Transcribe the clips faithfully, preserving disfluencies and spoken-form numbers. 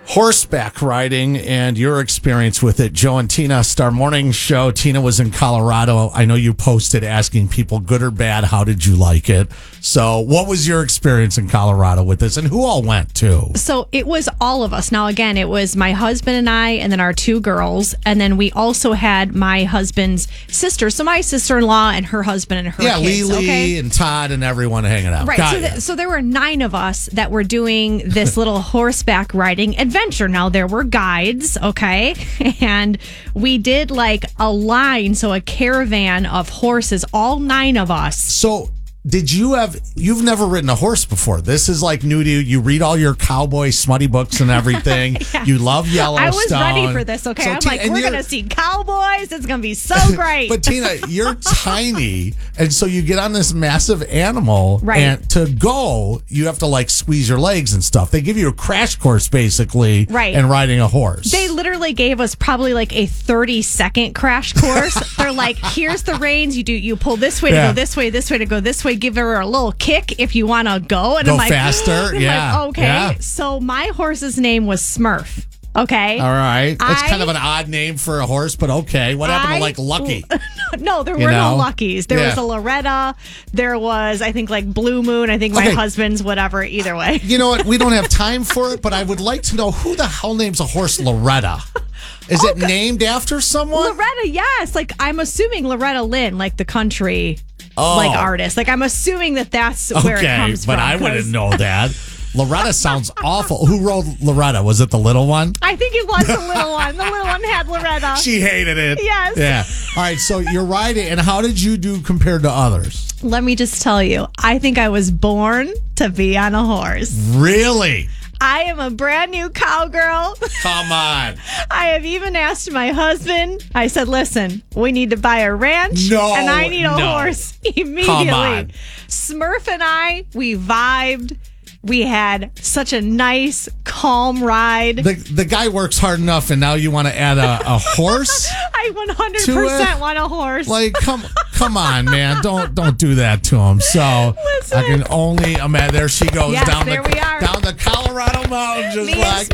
horseback riding and your experience with it. Joe and Tina, Star Morning Show. Tina was in Colorado. I know you posted asking people, good or bad, how did you like it? So what was your experience in Colorado with this, and who all went too? So it was all of us. Now, again, it was my husband and I, and then our two girls, and then we also had my husband's sister. So my sister-in-law and her husband and her yeah, kids. Lily okay? and Todd and everyone hanging out. Right. Got So, th- so there were nine of us that were doing this little horseback riding adventure. Now, there were guides, okay? And we did like a line, so a caravan of horses, all nine of us. So did you have, you've never ridden a horse before. This is like new to you. You read all your cowboy smutty books and everything. Yeah. You love Yellowstone. I was ready for this, okay? So I'm Ti- like, and we're you're- going to see cowboys. It's going to be so great. But Tina, you're tiny, and so you get on this massive animal, Right. and to go, you have to like squeeze your legs and stuff. They give you a crash course basically, Right. in riding a horse. They literally gave us probably like a thirty second crash course. They're like, here's the reins. You do, you pull this way to Yeah. go this way, this way to go this way. Give her a little kick if you want to go. And Go I'm like, faster. I'm Yeah. like, okay. Yeah. So my horse's name was Smurf. Okay. All right. That's I- kind of an odd name for a horse, but okay. What happened I- to like Lucky? No, there You were know? no Luckies. There Yeah. was a Loretta. There was, I think, like Blue Moon. I think my Okay. husband's, whatever, either way. You know what? We don't have time for it, but I would like to know who the hell names a horse Loretta? Is it named after someone? Loretta, yes. Like, I'm assuming Loretta Lynn, like the country Oh. like artist. Like, I'm assuming that that's where it Okay, comes but from. I 'cause wouldn't know that. Loretta sounds awful. Who rode Loretta? Was it the little one? I think it was the little one. The little one had Loretta. She hated it. Yes. Yeah. All right. So you're riding, and how did you do compared to others? Let me just tell you, I think I was born to be on a horse. Really? I am a brand new cowgirl. Come on. I have even asked my husband. I said, listen, we need to buy a ranch. No, and I need a no. horse immediately. Come on. Smurf and I, we vibed. We had such a nice, calm ride. The the guy works hard enough, and now you want to add a, a horse? I one hundred To percent it? want a horse. Like, come come on, man. Don't don't do that to him. So Listen. I can only imagine. There she goes Yes, down there the we are. down the Colorado mountain, just Me and like.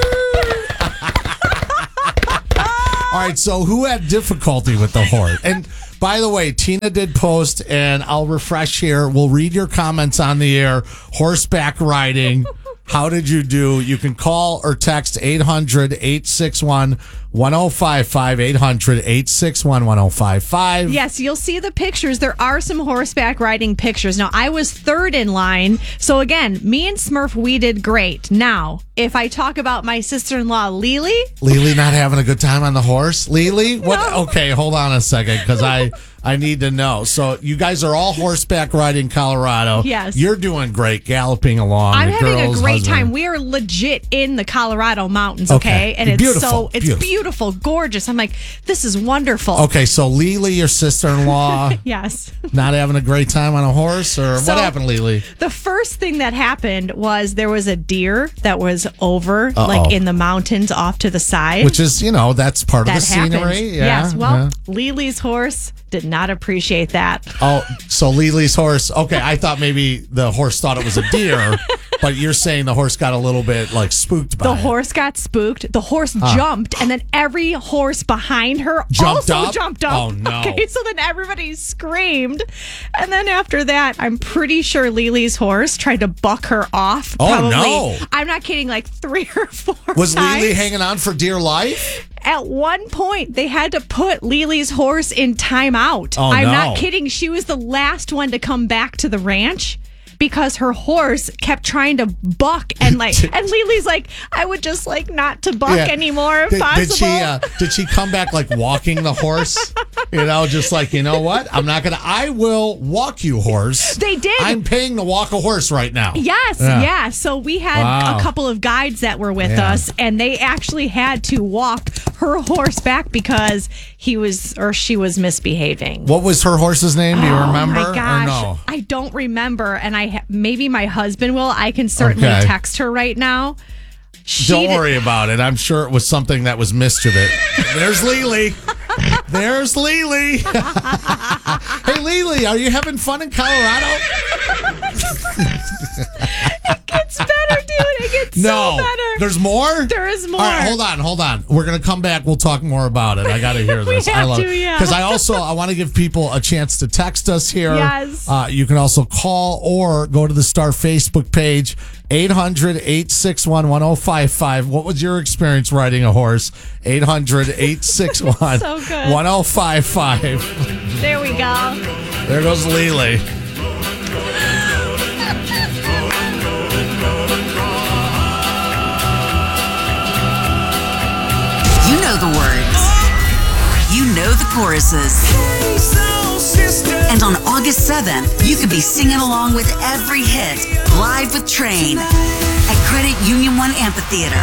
Smurf. All right, so who had difficulty with the horse? And by the way, Tina did post, and I'll refresh here. We'll read your comments on the air. Horseback riding. How did you do? You can call or text eight hundred, eight six one, one oh five five, eight hundred, eight six one, one oh five five. Yes, you'll see the pictures. There are some horseback riding pictures. Now, I was third in line. So, again, me and Smurf, we did great. Now, if I talk about my sister-in-law, Lily, Lily not having a good time on the horse? Lily? What? No. Okay, hold on a second, because I, I need to know. So you guys are all horseback riding Colorado. Yes. You're doing great, galloping along. I'm The having a girls, great husband. time. We are legit in the Colorado mountains, Okay. okay? And it's Beautiful, so, it's beautiful. beautiful, gorgeous. I'm like, this is wonderful. Okay, so Lily, your sister-in-law, Yes. not having a great time on a horse? Or So- what happened, Lily? The first thing that happened was there was a deer that was over, Uh-oh. like in the mountains off to the side. Which is, you know, that's part that of the happens. scenery. Yeah, yes. Well, yeah. Lily's horse did not appreciate that. Oh, so Lily's horse. Okay, I thought maybe the horse thought it was a deer, but you're saying the horse got a little bit like spooked by The it. horse got spooked. The horse jumped, and then every horse behind her Jumped also up? jumped up. Oh, no. Okay, so then everybody screamed, and then after that, I'm pretty sure Lily's horse tried to buck her off. Oh, probably, no. I'm not kidding. Like three or four. Was times. Lily hanging on for dear life? At one point, they had to put Lily's horse in timeout. Oh, I'm no. not kidding. She was the last one to come back to the ranch because her horse kept trying to buck, and like, and Lily's like, I would just like not to buck Yeah. anymore if Did, possible. did she? Uh, did she come back like walking the horse? You know, just like, you know what? I'm not gonna. I will walk you, horse. They did. I'm paying to walk a horse right now. Yes, Yeah. yeah. So we had Wow. a couple of guides that were with Yeah. us, and they actually had to walk her horse back because he was or she was misbehaving. What was her horse's name? Do you remember? Oh my gosh, Or no? I don't remember, and I ha- maybe my husband will. I can certainly Okay. text her right now. She Don't did- worry about it. I'm sure it was something that was mischievous. There's Lily. There's Lily. Hey, Lily, are you having fun in Colorado? It gets better, dude. It gets It's no. so better. There's more? There is more. All right, hold on, hold on. We're going to come back. We'll talk more about it. I got to hear We this. I have love to, yeah. Because I also, I want to give people a chance to text us here. Yes. Uh, you can also call or go to the Star Facebook page, eight hundred, eight six one, one oh five five. What was your experience riding a horse? eight hundred, eight six one, So good. one oh five five. There we go. There goes Lily. You know the words. You know the choruses. And on August seventh, you could be singing along with every hit live with Train at Credit Union One Amphitheater.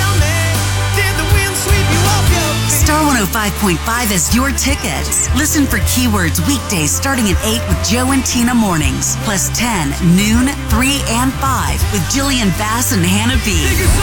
Star one oh five point five has your tickets. Listen for keywords weekdays starting at eight with Joe and Tina mornings, plus ten, noon, three, and five with Jillian Bass and Hannah B.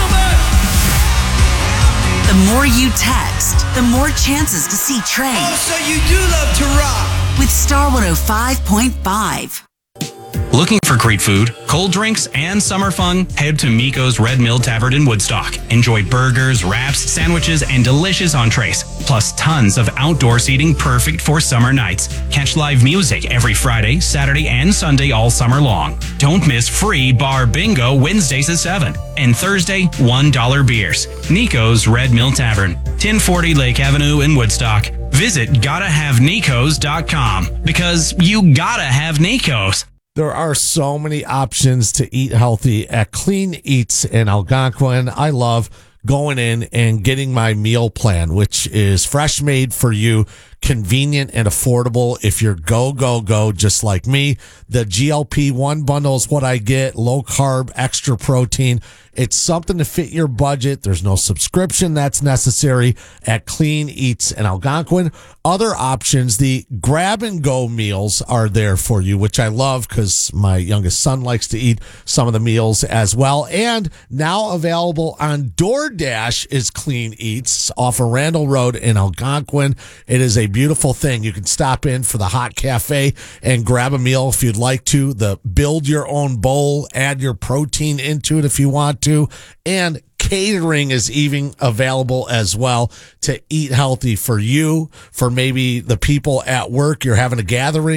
The more you text, the more chances to see Train. Oh, so you do love to rock. With Star one oh five point five. Looking for great food, cold drinks, and summer fun? Head to Miko's Red Mill Tavern in Woodstock. Enjoy burgers, wraps, sandwiches, and delicious entrees, plus tons of outdoor seating perfect for summer nights. Catch live music every Friday, Saturday, and Sunday all summer long. Don't miss free bar bingo Wednesdays at seven. And Thursday, one dollar beers. Nico's Red Mill Tavern, ten forty Lake Avenue in Woodstock. Visit gotta have nicos dot com because you gotta have Nico's. There are so many options to eat healthy at Clean Eats in Algonquin. I love going in and getting my meal plan, which is fresh made for you, convenient and affordable. If you're go, go, go, just like me, the G L P one bundle is what I get. Low carb, extra protein. It's something to fit your budget. There's no subscription that's necessary at Clean Eats in Algonquin. Other options, the grab and go meals are there for you, which I love because my youngest son likes to eat some of the meals as well. And now available on DoorDash is Clean Eats off of Randall Road in Algonquin. It is a beautiful thing. You can stop in for the hot cafe and grab a meal if you'd like to. The build your own bowl, add your protein into it if you want to, and catering is even available as well to eat healthy for you, for maybe the people at work. You're having a gathering